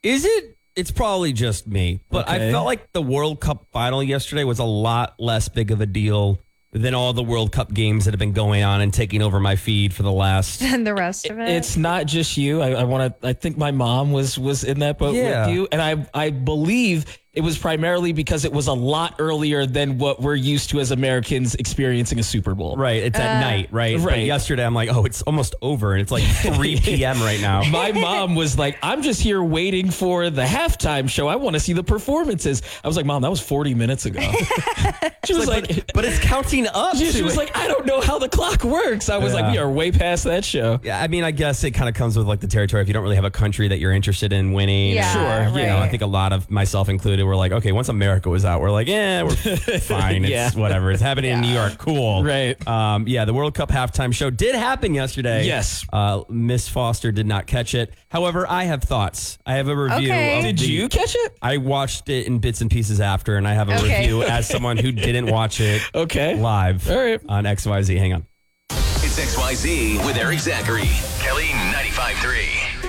Is it? It's probably just me, but I felt like the World Cup final yesterday was a lot less big of a deal than all the World Cup games that have been going on and taking over my feed for the last. And the rest of it. It's not just you. I think my mom was in that boat with you, and I believe it was primarily because it was a lot earlier than what we're used to as Americans experiencing a Super Bowl. Right. It's at night, right? But yesterday, I'm like, oh, it's almost over. And it's like 3 p.m. right now. My mom was like, I'm just here waiting for the halftime show. I want to see the performances. I was like, Mom, that was 40 minutes ago. She was like, but it's counting up. She was like, I don't know how the clock works. I was like, we are way past that show. Yeah, I mean, I guess it kind of comes with like the territory. If you don't really have a country that you're interested in winning. Yeah, sure. right. You know, I think a lot of myself included, we're like, okay, once America was out, we're like, we're fine. It's whatever. It's happening in New York. Cool. Right. The World Cup halftime show did happen yesterday. Yes. Miss Foster did not catch it. However, I have thoughts. I have a review. Okay. Did you catch it? I watched it in bits and pieces after, and I have a review as someone who didn't watch it live All right. on XYZ. Hang on. It's XYZ with Eric Zachary. Kelly 95.3.